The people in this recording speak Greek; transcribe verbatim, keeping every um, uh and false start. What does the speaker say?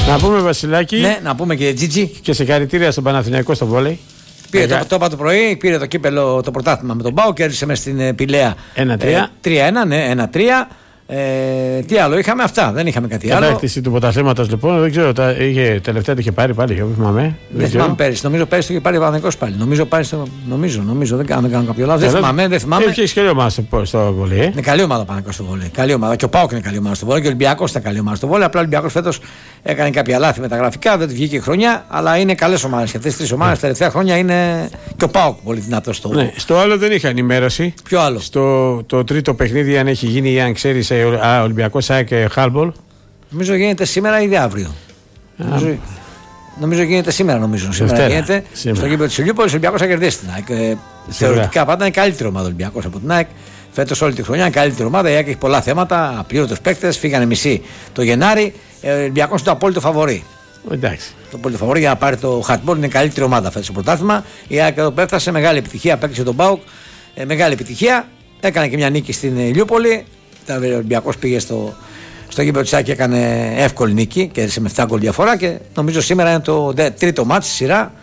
Να πούμε, Βασιλάκη. Ναι, να πούμε και Τζιτζι. Και συγχαρητήρια στον Παναθηναϊκό στο βόλεϊ. Πήρε το, το είπα το πρωί, πήρε το κύπελο το πρωτάθλημα με τον Πάο, κέρδισε μες στην Πηλαία ένα τρία. Ε, τρία ένα, ναι, ένα τρία. Ε, τι άλλο είχαμε, αυτά, δεν είχαμε κάτι άλλο. Κατάκτηση του πρωταθλήματος λοιπόν, δεν ξέρω, τα είχε, τελευταία το είχε πάρει πάλι, δεν θυμάμαι. Δεν, δεν θυμάμαι πέρυσι, νομίζω πέρυσι το είχε πάρει ο Παναθηναϊκός πάλι. Νομίζω, πάρει στο, νομίζω, νομίζω, δεν κάνω, δεν κάνω κάποιο λάθος. Δεν θυμάμαι, δεν θυμάμαι. Έχει καλή ομάδα στο, στο βολί. Ε. Είναι καλή ομάδα ο Παναθηναϊκός στο βολί. Καλή ομάδα. Και ο Πάοκ είναι καλή ομάδα στο βολί και ο Ολυμπιακός ήταν καλή ομάδα στο βολί. Απλά ο Ολυμπιακός φέτος έκανε κάποια λάθη με τα γραφικά, δεν του βγήκε η χρονιά, αλλά είναι καλές ομάδες. Και αυτές τις τρεις ομάδες τα τελευταία χρόνια είναι και ο Πάοκ πολύ δυνατός στο βολί. Ναι, στο άλλο δεν είχα ενημέρωση. Ποιο άλλο? Στο το τρίτο παιχνίδι, αν έχει γίνει ή αν ξέρει Ολυμπιακό. Και Χάλμπολ. Νομίζω γίνεται σήμερα ή αύριο. Νομίζω, νομίζω γίνεται σήμερα. Νομίζω. Σήμερα Δευτέρα. γίνεται. Σήμερα. Στο γήπεδο τη Ηλιούπολη ο Ολυμπιακός θα κερδίσει την ΑΕΚ. Θεωρητικά πάντα είναι καλύτερη ομάδα ο Ολυμπιακός από την ΑΕΚ. Φέτος όλη τη χρονιά είναι καλύτερη ομάδα. Η ΑΕΚ έχει πολλά θέματα. Απλήρωτους παίκτες. Φύγανε μισή το Γενάρη. Ο Ολυμπιακός είναι το απόλυτο φαβορί. Εντάξει. Το απόλυτο φαβορί για να πάρει το hardball είναι καλύτερη ομάδα φέτος στο πρωτάθλημα. Η ΑΕΚ εδώ πέφτασε μεγάλη επιτυχία. Απέκτησε τον Πάοκ. Ε, μεγάλη επιτυχία. Έκανε και μια νίκη στην Ηλιούπολη. Ο Ολυμπιακός πήγε στο, στο γήπεδο της ΑΕΚ και έκανε εύκολη νίκη, κέρδισε με επτά γκολ διαφορά και νομίζω σήμερα είναι το τρίτο μάτς στη σειρά